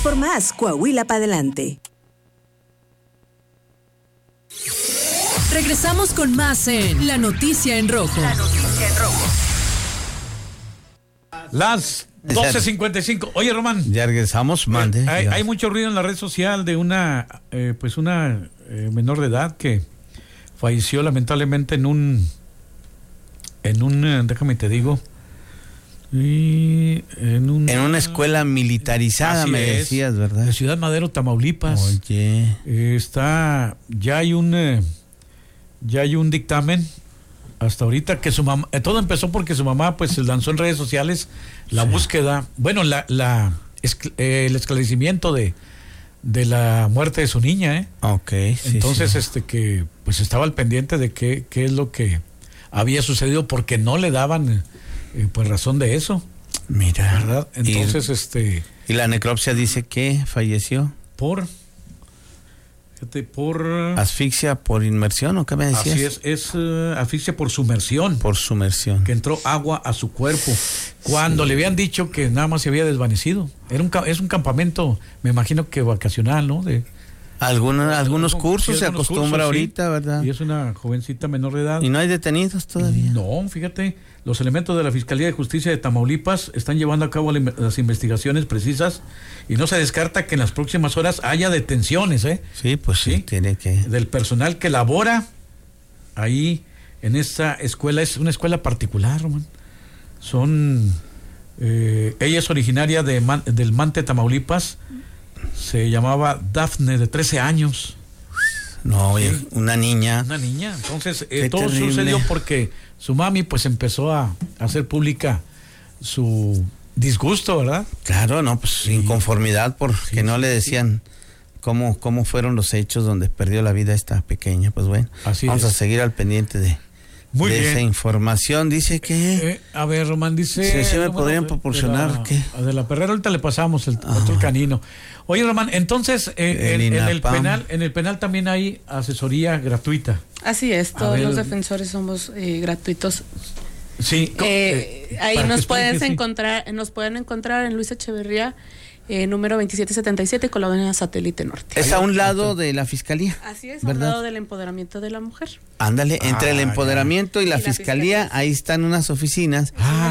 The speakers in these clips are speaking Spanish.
por más, Coahuila para adelante. Regresamos con más en La Noticia en Rojo. Las 12:55. Oye, Román. Ya regresamos, mande. Hay mucho ruido en la red social de una menor de edad que falleció lamentablemente en un déjame te digo, en una escuela militarizada, me decías, ¿verdad? De Ciudad Madero, Tamaulipas. Oye. Ya hay un dictamen hasta ahorita que su mamá, todo empezó porque su mamá pues lanzó en redes sociales la búsqueda, bueno, el esclarecimiento de la muerte de su niña, Okay. Entonces, que pues estaba al pendiente de qué es lo que había sucedido, porque no le daban pues razón de eso. Mira, ¿verdad? Entonces, y la necropsia dice que falleció por asfixia por inmersión, ¿o qué me decías? Así es asfixia por sumersión. Por sumersión. Que entró agua a su cuerpo. Cuando le habían dicho que nada más se había desvanecido. Es un campamento, me imagino que vacacional, ¿no? Algunos cursos se acostumbra ahorita, ¿verdad? Y es una jovencita menor de edad. ¿Y no hay detenidos todavía? No, fíjate, los elementos de la Fiscalía de Justicia de Tamaulipas están llevando a cabo las investigaciones precisas y no se descarta que en las próximas horas haya detenciones, Sí, pues sí, tiene que. Del personal que labora ahí en esta escuela. Es una escuela particular, Román. Ella es originaria del Mante, Tamaulipas. Se llamaba Dafne, de 13 años. No, oye, una niña. Entonces, todo sucedió porque su mami pues empezó a hacer pública su disgusto, ¿verdad? Claro, no, pues inconformidad porque no le decían cómo fueron los hechos donde perdió la vida esta pequeña. Pues bueno, vamos a seguir al pendiente de esa información. Dice que a ver, Román, dice sí me podrían proporcionar de la Perrera. Ahorita le pasamos el otro canino. Oye, Román, entonces en el penal también hay asesoría gratuita. Así es, todos los defensores somos gratuitos. Sí. Ahí nos pueden encontrar en Luis Echeverría, número 2777, Colonia Satélite Norte. Es a un lado de la Fiscalía. Así es, ¿verdad? a un lado del empoderamiento de la mujer. Ándale, entre el empoderamiento y la fiscalía, ahí están unas oficinas.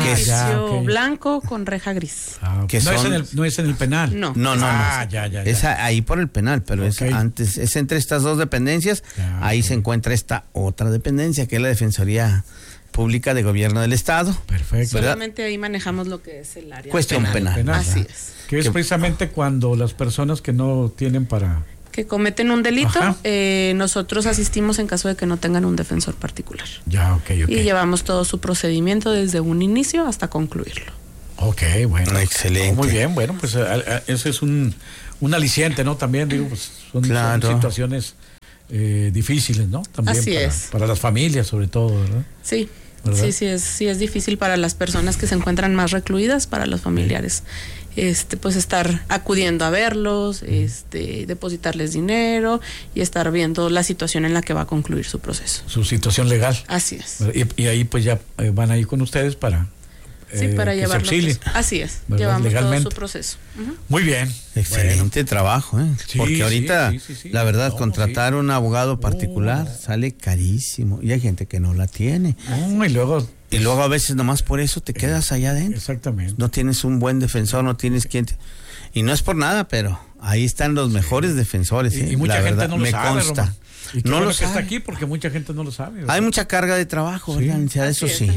Blanco con reja gris. Que no es en el penal. No. Ya. Es ahí por el penal, pero es entre estas dos dependencias. Ahí se encuentra esta otra dependencia, que es la Defensoría Pública de Gobierno del Estado. Perfecto. Solamente ahí manejamos lo que es el área cuestión penal. Así es. Que es precisamente cuando las personas que no tienen que cometen un delito, nosotros asistimos en caso de que no tengan un defensor particular. Ya, ok. Y llevamos todo su procedimiento desde un inicio hasta concluirlo. Ok, bueno. Excelente. Muy bien, bueno, pues ese es un aliciente, ¿no? También, digo, pues son situaciones difíciles, ¿no? También Así para las familias, sobre todo, ¿verdad? Sí. ¿verdad? Sí es difícil para las personas que se encuentran más recluidas, para los familiares, pues estar acudiendo a verlos, depositarles dinero y estar viendo la situación en la que va a concluir su proceso. Su situación legal. Así es. Y ahí pues ya van a ir con ustedes para para llevarlo. Así es, llevamos legalmente todo su proceso. Uh-huh. Muy bien. Excelente trabajo, Sí, porque ahorita, sí. la verdad, contratar un abogado particular sale carísimo y hay gente que no la tiene. Y luego a veces nomás por eso te quedas allá adentro. Exactamente. No tienes un buen defensor, no tienes quien y no es por nada, pero ahí están los mejores defensores. Y mucha gente no lo sabe, consta. Román. Y no lo está aquí porque mucha gente no lo sabe, ¿verdad? Hay mucha carga de trabajo, ¿verdad? Eso sí,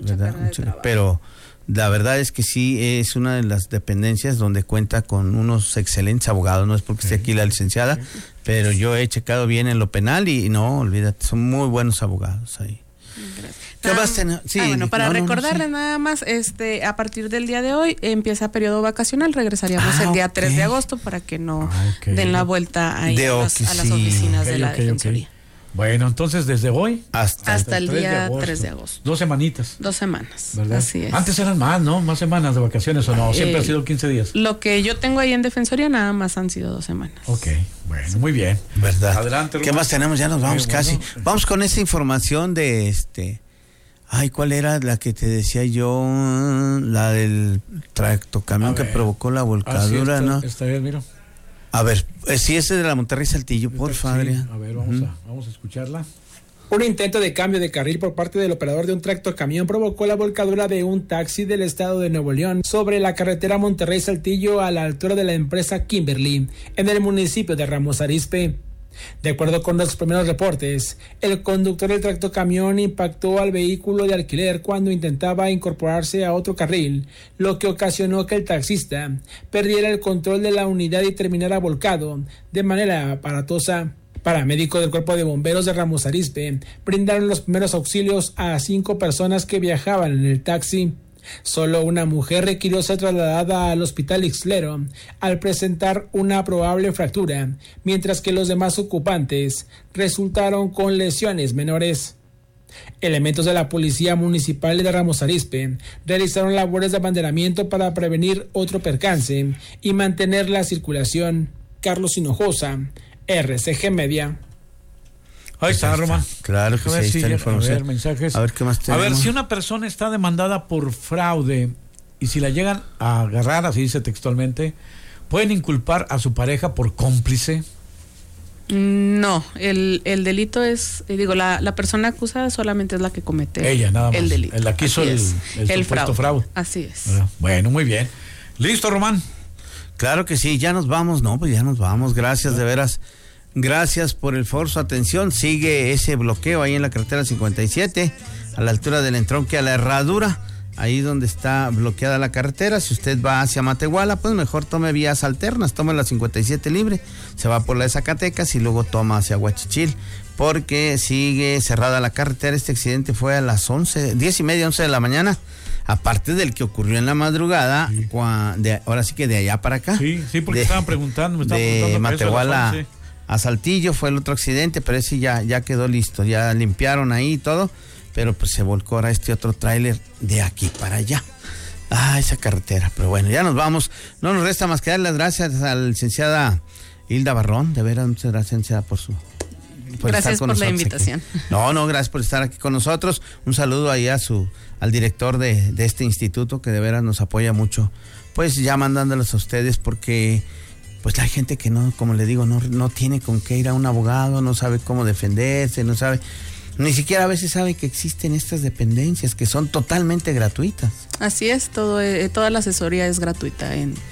pero la verdad es que sí es una de las dependencias donde cuenta con unos excelentes abogados. No es porque esté aquí la licenciada, pero yo he checado bien en lo penal y no, olvídate, son muy buenos abogados ahí. Gracias. ¿Qué vas a tener? Sí, para recordarles nada más, a partir del día de hoy empieza periodo vacacional, regresaríamos el día 3 de agosto para que no den la vuelta ahí a las oficinas de la Defensoría. Bueno, entonces desde hoy hasta el día 3 de agosto. 2 semanitas. 2 semanas, ¿verdad? Así es. Antes eran más, ¿no? Más semanas de vacaciones, ¿o no? Siempre ha sido 15 días. Lo que yo tengo ahí en Defensoría nada más han sido 2 semanas. Ok, bueno, muy bien. ¿Verdad? Adelante, ¿Qué más tenemos? Ya nos vamos casi. Vamos con esa información de Ay, ¿cuál era la que te decía yo? La del tractocamión que provocó la volcadura, ¿no? Está bien, mira. A ver, sí, ese de la Monterrey Saltillo, porfa, Adrián. A ver, vamos a escucharla. Un intento de cambio de carril por parte del operador de un tractocamión provocó la volcadura de un taxi del estado de Nuevo León sobre la carretera Monterrey-Saltillo a la altura de la empresa Kimberly, en el municipio de Ramos Arizpe. De acuerdo con los primeros reportes, el conductor del tractocamión impactó al vehículo de alquiler cuando intentaba incorporarse a otro carril, lo que ocasionó que el taxista perdiera el control de la unidad y terminara volcado de manera aparatosa. Paramédicos del Cuerpo de Bomberos de Ramos Arizpe brindaron los primeros auxilios a 5 personas que viajaban en el taxi. Solo una mujer requirió ser trasladada al hospital Ixtlero al presentar una probable fractura, mientras que los demás ocupantes resultaron con lesiones menores. Elementos de la Policía Municipal de Ramos Arizpe realizaron labores de abanderamiento para prevenir otro percance y mantener la circulación. Carlos Hinojosa, RCG Media. Ahí está, Román. Claro que sí, ahí está la información. A ver, mensajes. A ver, ¿qué más tenemos? A ver, si una persona está demandada por fraude y si la llegan a agarrar, así dice textualmente, ¿pueden inculpar a su pareja por cómplice? No, el delito es, la persona acusada solamente es la que comete ella, nada más. El delito. La que hizo el supuesto fraude. Así es. Bueno, muy bien. ¿Listo, Román? Claro que sí, ya nos vamos, ya nos vamos. Gracias, de veras. Gracias por el favor, su atención. Sigue ese bloqueo ahí en la carretera 57, a la altura del entronque a la Herradura, ahí donde está bloqueada la carretera. Si usted va hacia Matehuala, pues mejor tome vías alternas, tome la 57 libre, se va por la de Zacatecas y luego toma hacia Huachichil, porque sigue cerrada la carretera. Este accidente fue a las 10:30, 11 de la mañana, aparte del que ocurrió en la madrugada, sí. Ahora sí que de allá para acá. Sí, porque me estaban preguntando de Matehuala a Saltillo fue el otro accidente, pero ese ya quedó listo, ya limpiaron ahí y todo, pero pues se volcó ahora este otro tráiler de aquí para allá. Esa carretera, pero bueno, ya nos vamos. No nos resta más que dar las gracias a la licenciada Hilda Barrón, de veras, muchas gracias, licenciada, gracias por la invitación. Aquí. No, gracias por estar aquí con nosotros. Un saludo ahí al director de este instituto, que de veras nos apoya mucho, pues ya mandándolos a ustedes, porque pues hay gente que no, como le digo, no tiene con qué ir a un abogado, no sabe cómo defenderse, no sabe, ni siquiera a veces sabe que existen estas dependencias que son totalmente gratuitas. Así es, toda la asesoría es gratuita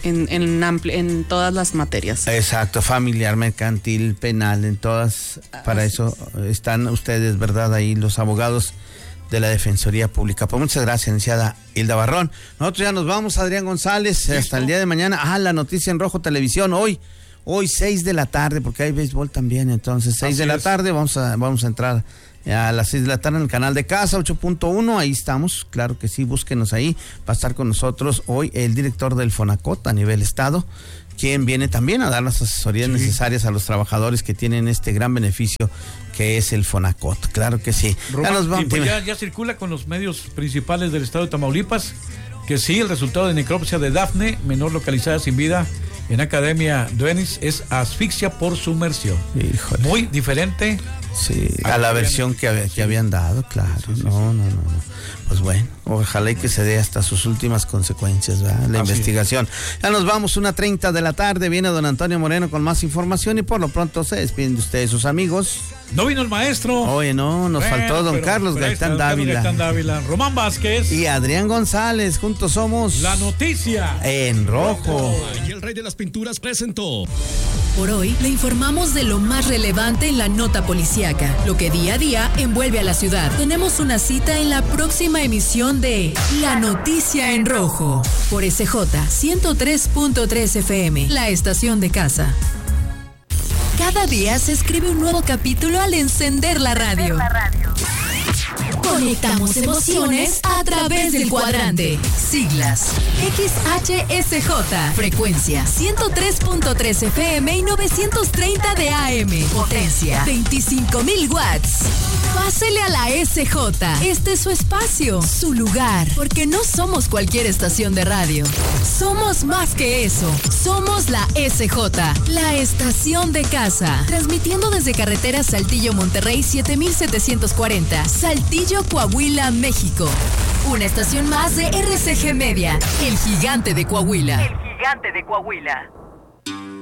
en todas las materias. Exacto, familiar, mercantil, penal, en todas. Para eso están ustedes, ¿verdad? Ahí los abogados de la Defensoría Pública. Pues muchas gracias, licenciada Hilda Barrón. Nosotros ya nos vamos, Adrián González, ¿listo? Hasta el día de mañana. La noticia en rojo televisión, hoy 6 de la tarde, porque hay béisbol también, entonces 6 de la tarde, vamos a entrar a las 6 de la tarde en el canal de casa, 8.1, ahí estamos, claro que sí, búsquenos ahí. Va a estar con nosotros hoy el director del Fonacot a nivel estado, quien viene también a dar las asesorías necesarias a los trabajadores que tienen este gran beneficio que es el Fonacot. Claro que sí. Román, ya circula con los medios principales del estado de Tamaulipas que sí, el resultado de necropsia de Dafne, menor localizada sin vida en Academia Duenis, es asfixia por sumersión. Híjole. Muy diferente. Sí, a la versión que habían dado, claro. Sí. No. Pues bueno, ojalá y que se dé hasta sus últimas consecuencias, ¿verdad? La investigación. Ya nos vamos, 1:30 de la tarde, viene don Antonio Moreno con más información y por lo pronto se despiden de ustedes, sus amigos. No vino el maestro. Oye, no, nos faltó don Carlos Gaitán Dávila, Román Vázquez y Adrián González. Juntos somos La Noticia en Rojo. Y el Rey de las Pinturas presentó. Por hoy le informamos de lo más relevante en la nota policíaca, lo que día a día envuelve a la ciudad. Tenemos una cita en la próxima emisión de La Noticia en Rojo por SJ 103.3 FM, la estación de casa. Cada día se escribe un nuevo capítulo al encender la radio. Conectamos emociones a través del cuadrante. Siglas XHSJ. Frecuencia 103.3 FM y 930 de AM. Potencia 25,000 watts. Pásele a la SJ. Este es su espacio, su lugar, porque no somos cualquier estación de radio. Somos más que eso. Somos la SJ, la estación de casa. Transmitiendo desde carretera Saltillo-Monterrey 7740, Saltillo, Coahuila, México. Una estación más de RCG Media, el gigante de Coahuila. El gigante de Coahuila.